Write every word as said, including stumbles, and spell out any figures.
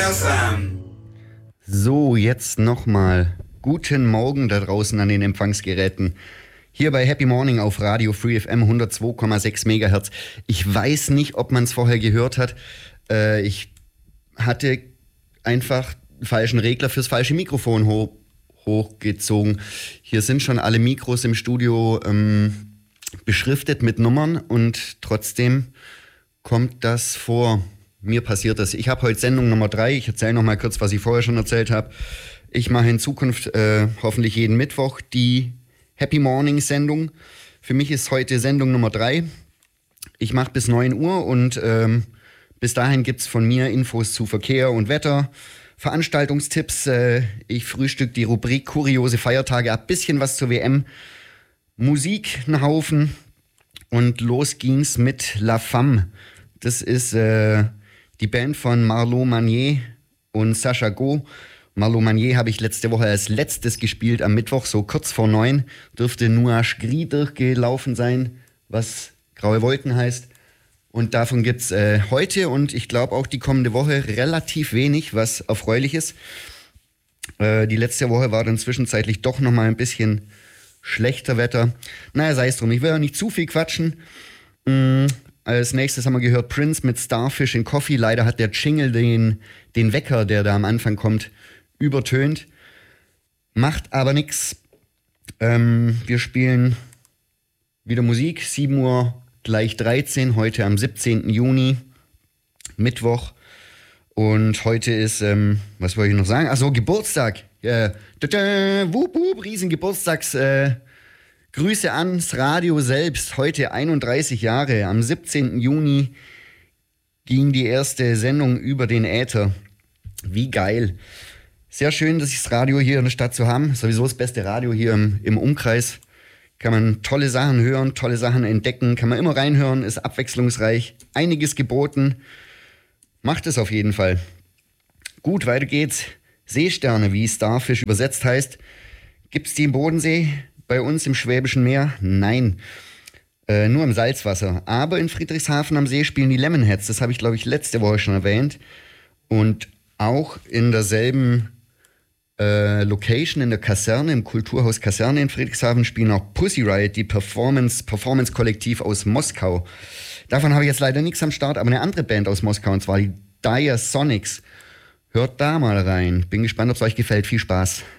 F M. So, jetzt nochmal guten Morgen da draußen an den Empfangsgeräten. Hier bei Happy Morning auf Radio Free F M hundertzwei Komma sechs Megahertz. Ich weiß nicht, ob man es vorher gehört hat. Äh, ich hatte einfach einen falschen Regler fürs falsche Mikrofon hoch, hochgezogen. Hier sind schon alle Mikros im Studio ähm, beschriftet mit Nummern und trotzdem kommt das vor. Mir passiert das. Ich habe heute Sendung Nummer drei. Ich erzähle noch mal kurz, was ich vorher schon erzählt habe. Ich mache in Zukunft äh, hoffentlich jeden Mittwoch die Happy Morning Sendung. Für mich ist heute Sendung Nummer drei. Ich mache bis neun Uhr und ähm, bis dahin gibt es von mir Infos zu Verkehr und Wetter, Veranstaltungstipps. Äh, ich frühstück die Rubrik Kuriose Feiertage ab, bisschen was zur W M, Musik, einen Haufen und los ging's mit La Femme. Das ist äh, die Band von Marlot Manier und Sacha Go. Marlot Manier habe ich letzte Woche als letztes gespielt am Mittwoch, so kurz vor neun. Dürfte Nuage Gris durchgelaufen sein, was Graue Wolken heißt. Und davon gibt es äh, heute und ich glaube auch die kommende Woche relativ wenig, was erfreulich ist. Äh, die letzte Woche war dann zwischenzeitlich doch nochmal ein bisschen schlechter Wetter. Naja, sei es drum, ich will ja nicht zu viel quatschen. Mm. Als nächstes haben wir gehört Prince mit Starfish in Coffee. Leider hat der Jingle den, den Wecker, der da am Anfang kommt, übertönt. Macht aber nix. Ähm, wir spielen wieder Musik. sieben Uhr gleich dreizehn. Heute am siebzehnten Juni. Mittwoch. Und heute ist, ähm, was wollte ich noch sagen? Achso, Geburtstag. Ja. Wup, wup, riesen Geburtstags... Äh, Grüße ans Radio selbst, heute einunddreißig Jahre. Am siebzehnten Juni ging die erste Sendung über den Äther. Wie geil. Sehr schön, dass ich das Radio hier in der Stadt zu haben. Sowieso das beste Radio hier im, im Umkreis. Kann man tolle Sachen hören, tolle Sachen entdecken. Kann man immer reinhören, ist abwechslungsreich. Einiges geboten. Macht es auf jeden Fall. Gut, weiter geht's. Seesterne, wie Starfish übersetzt heißt. Gibt's die im Bodensee? Bei uns im Schwäbischen Meer? Nein, äh, nur im Salzwasser. Aber in Friedrichshafen am See spielen die Lemonheads. Das habe ich, glaube ich, letzte Woche schon erwähnt. Und auch in derselben äh, Location, in der Kaserne, im Kulturhaus Kaserne in Friedrichshafen, spielen auch Pussy Riot, die Performance, Performance-Kollektiv aus Moskau. Davon habe ich jetzt leider nichts am Start, aber eine andere Band aus Moskau, und zwar die Dire Sonics. Hört da mal rein. Bin gespannt, ob es euch gefällt. Viel Spaß.